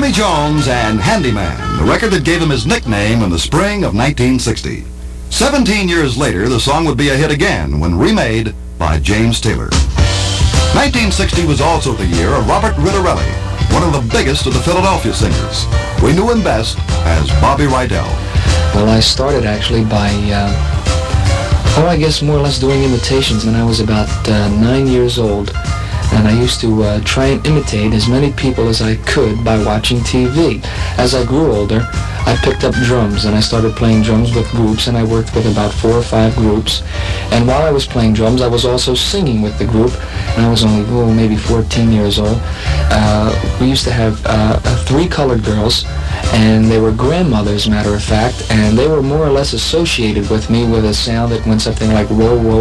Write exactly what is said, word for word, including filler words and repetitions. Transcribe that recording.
Tony Jones and Handyman, the record that gave him his nickname in the spring of nineteen sixty. Seventeen years later, the song would be a hit again when remade by James Taylor. nineteen sixty was also the year of Robert Rittarelli, one of the biggest of the Philadelphia singers. We knew him best as Bobby Rydell. Well, I started actually by, uh, oh, I guess more or less doing imitations when I was about uh, nine years old. And I used to uh, try and imitate as many people as I could by watching T V. As I grew older, I picked up drums, and I started playing drums with groups, and I worked with about four or five groups. And while I was playing drums, I was also singing with the group, and I was only, oh, maybe fourteen years old. Uh, we used to have uh, uh, three colored girls, and they were grandmothers, matter of fact, and they were more or less associated with me with a sound that went something like, whoa, whoa,